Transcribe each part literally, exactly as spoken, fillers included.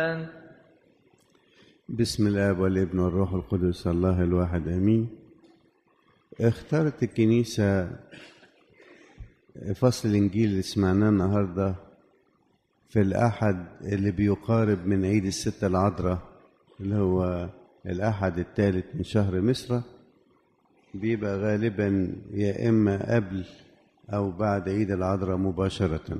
بسم الله والابن والروح القدس الله الواحد امين. اختارت الكنيسة فصل الانجيل اللي سمعناه النهارده في الاحد اللي بيقارب من عيد الستة العذراء اللي هو الاحد الثالث من شهر مصر، بيبقى غالبا يا اما قبل او بعد عيد العذراء مباشرة.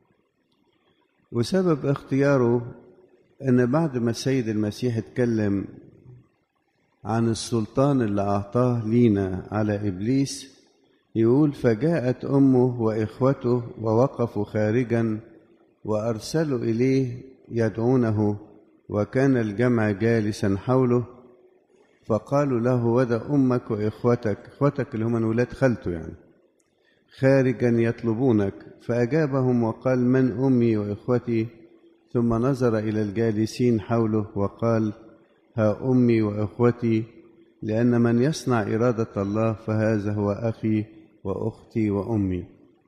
وسبب اختياره ان بعد ما السيد المسيح اتكلم عن السلطان اللي اعطاه لينا على ابليس، يقول فجاءت امه واخوته ووقفوا خارجا وارسلوا اليه يدعونه، وكان الجمع جالسا حوله، فقالوا له وذا امك واخوتك، اخوتك اللي هم ولاد خالته يعني، خارجا يطلبونك. فاجابهم وقال من امي واخوتي؟ ثم نظر إلى الجالسين حوله وقال ها أمي وأخوتي، لأن من يصنع إرادة الله فهذا هو أخي وأختي وأمي.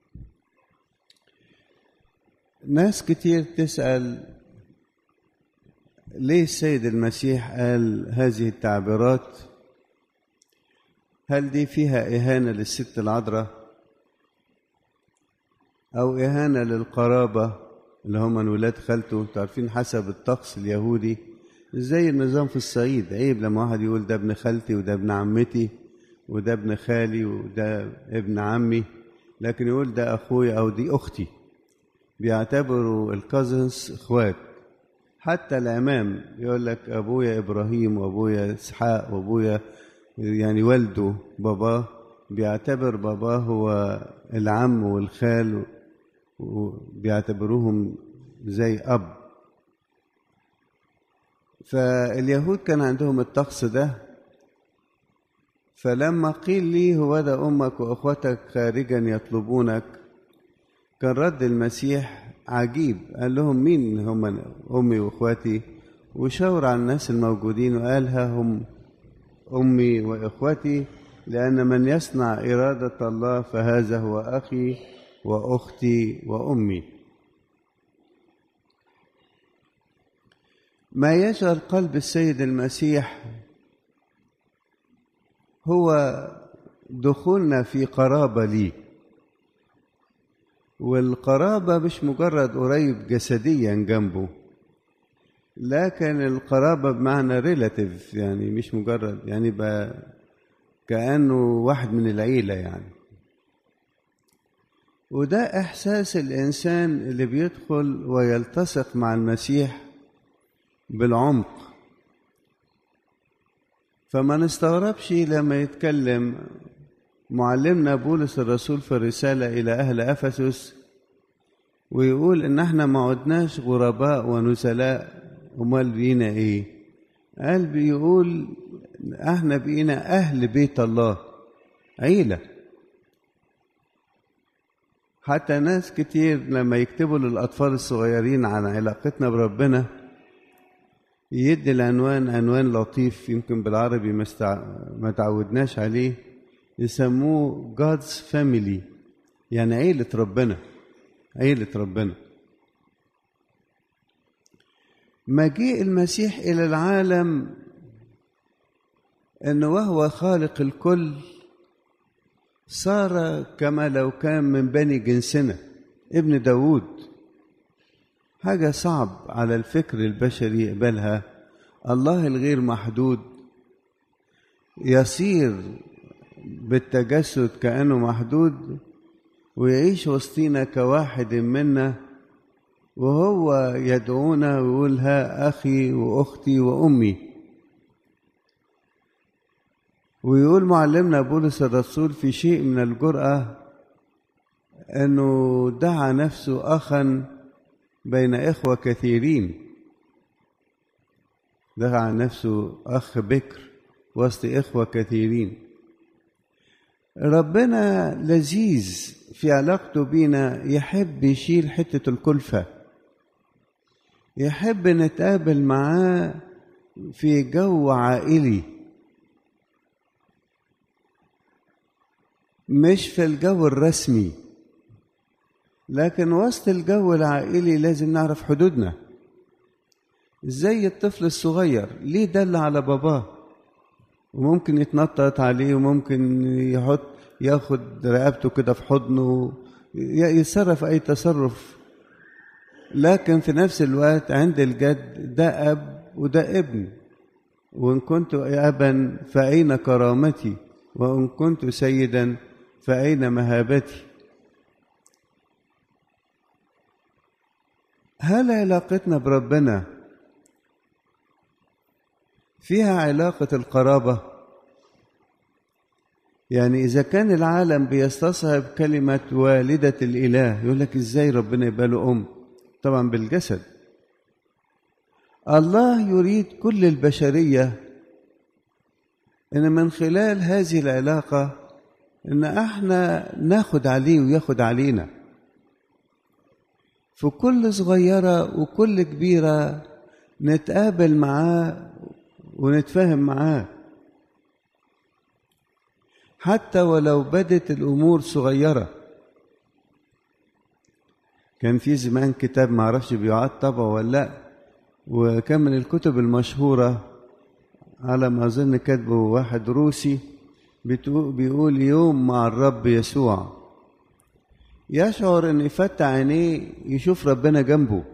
ناس كتير تسأل ليه السيد المسيح قال هذه التعبيرات؟ هل دي فيها إهانة للست العذراء أو إهانة للقرابة اللي هم من ولاد خالته؟ تعرفين حسب الطقس اليهودي زي النظام في الصعيد، عيب لما واحد يقول ده ابن خالتي وده ابن عمتي وده ابن خالي وده ابن عمي، لكن يقول ده اخويا او دي اختي. بيعتبروا الكازنز اخوات. حتى العمام يقول لك ابويا ابراهيم وابويا اسحاق وابويا يعني والده باباه، بيعتبر باباه هو العم والخال وبيعتبروهم زي أب. فاليهود كان عندهم الطقس ده. فلما قيل لي هو ذا أمك وأخوتك خارجا يطلبونك، كان رد المسيح عجيب، قال لهم مين هم أمي وأخوتي؟ وشاور على الناس الموجودين وقال ها هم أمي وأخوتي، لأن من يصنع إرادة الله فهذا هو أخي وأختي وأمي. ما يشغل قلب السيد المسيح هو دخولنا في قرابة ليه، والقرابة مش مجرد قريب جسديا جنبه، لكن القرابة بمعنى ريلاتيف، يعني مش مجرد يعني بقى كأنه واحد من العيلة يعني. وده إحساس الإنسان اللي بيدخل ويلتصق مع المسيح بالعمق. فما نستغربش لما يتكلم معلمنا بولس الرسول في الرسالة إلى أهل أفسس ويقول إن احنا ما عدناش غرباء ونزلاء، أمال بينا إيه؟ قال بيقول احنا بقينا أهل بيت الله، عيلة. حتى ناس كتير لما يكتبوا للأطفال الصغيرين عن علاقتنا بربنا يدي العنوان عنوان لطيف يمكن بالعربي ما تعودناش عليه، يسموه God's Family، يعني عيلة ربنا، عيلة ربنا. مجيء المسيح إلى العالم إنه وهو خالق الكل صار كما لو كان من بني جنسنا، ابن داود. حاجة صعب على الفكر البشري يقبلها. الله الغير محدود يصير بالتجسد كأنه محدود ويعيش وسطينا كواحد منا، وهو يدعونا ويقول ها أخي وأختي وأمي. ويقول معلمنا بولس الرسول في شيء من الجرأة أنه دعا نفسه أخا بين إخوة كثيرين، دعا نفسه أخ بكر وسط إخوة كثيرين. ربنا لذيذ في علاقته بينا، يحب يشيل حتة الكلفة، يحب نتقابل معاه في جو عائلي، مش في الجو الرسمي، لكن وسط الجو العائلي لازم نعرف حدودنا. زي الطفل الصغير ليه دل على باباه، وممكن يتنطط عليه وممكن يحط ياخد رقبته كده في حضنه، يتصرف أي تصرف، لكن في نفس الوقت عند الجد ده أب وده ابن. وإن كنت أبا فأين كرامتي، وإن كنت سيدا فأين مهابتي. هل علاقتنا بربنا فيها علاقة القرابة؟ يعني إذا كان العالم بيستصعب كلمة والدة الإله، يقول لك إزاي ربنا يبقى له أم؟ طبعا بالجسد. الله يريد كل البشرية إن من خلال هذه العلاقة إن احنا ناخد عليه وياخد علينا في كل صغيرة وكل كبيرة، نتقابل معاه ونتفاهم معاه، حتى ولو بدت الأمور صغيرة. كان في زمان كتاب معرفش بيعاد طبعه ولا لا، وكان من الكتب المشهورة على ما أظن كاتبه واحد روسي، بيقول يوم مع الرب يسوع، يشعر أن يفتح عينيه يشوف ربنا جنبه،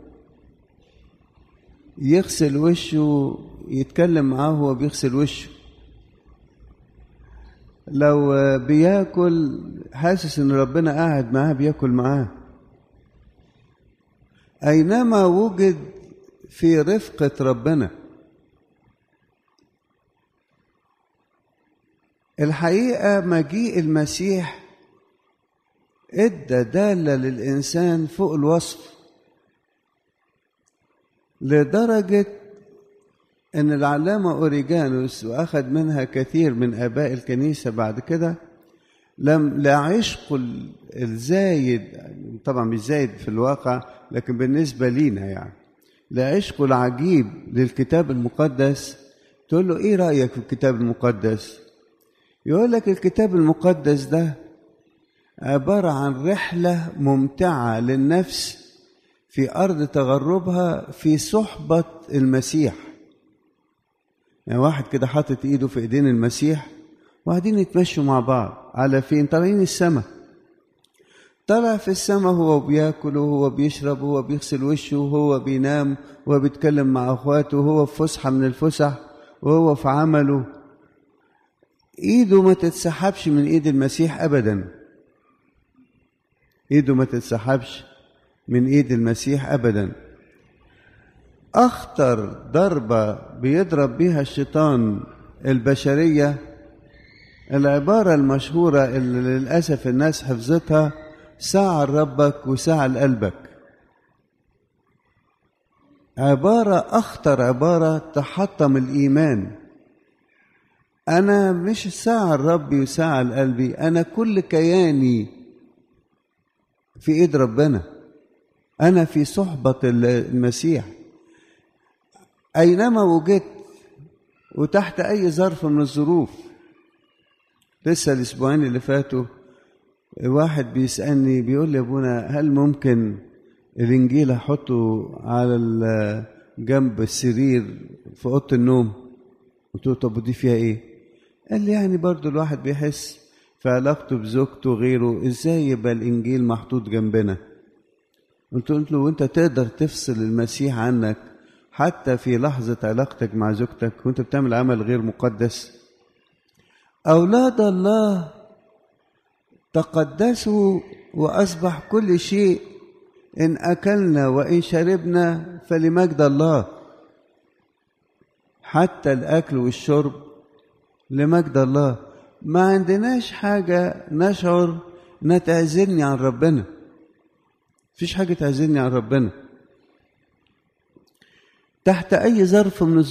يغسل وشه، يتكلم معاه وهو بيغسل وشه، لو بياكل حاسس ان ربنا قاعد معاه بياكل معاه. اينما وجد في رفقة ربنا. الحقيقة مجيء المسيح ادى دالة للإنسان فوق الوصف، لدرجة ان العلامة أوريجانوس، وأخذ منها كثير من آباء الكنيسة بعد كده، لم لا عشق الزايد، طبعا مش زايد في الواقع لكن بالنسبة لينا يعني، لا عشق العجيب للكتاب المقدس. تقول له ايه رأيك في الكتاب المقدس؟ يقول لك الكتاب المقدس ده عبارة عن رحلة ممتعة للنفس في أرض تغربها في صحبة المسيح. يعني واحد كده حاطط ايده في ايدين المسيح وقاعدين يتمشوا مع بعض على فين؟ طالعين السماء. طلع في السماء هو بياكل وهو بيشرب وهو بيغسل وشه وهو بينام وهو بيتكلم مع اخواته وهو في فسحة من الفسح وهو في عمله. ايده ما تتسحبش من ايد المسيح ابدا، ايده ما تتسحبش من ايد المسيح ابدا. اخطر ضربة بيضرب بيها الشيطان البشرية العبارة المشهورة اللي للأسف الناس حفظتها: ساعة لربك وساعة لقلبك. عبارة أخطر عبارة تحطم الإيمان. أنا مش ساعة لربي وساعة لقلبي، أنا كل كياني في إيد ربنا، أنا في صحبة المسيح. أينما وجدت وتحت أي ظرف من الظروف. لسه الأسبوعين اللي فاتوا واحد بيسألني بيقول لي: أبونا هل ممكن الإنجيل أحطه على جنب السرير في أوضة النوم؟ قلت له: طب ودي فيها إيه؟ قال لي: يعني برضو الواحد بيحس في علاقته بزوجته وغيره، إزاي يبقى الإنجيل محطوط جنبنا؟ قلت له: وأنت تقدر تفصل المسيح عنك حتى في لحظة علاقتك مع زوجتك وأنت بتعمل عمل غير مقدس؟ أولاد الله تقدسوا وأصبح كل شيء إن أكلنا وإن شربنا فلمجد الله، حتى الأكل والشرب لمجد الله. ما عندناش حاجة نشعر إنها تعزلني عن ربنا، مفيش حاجة تعزلني عن ربنا تحت أي ظرف من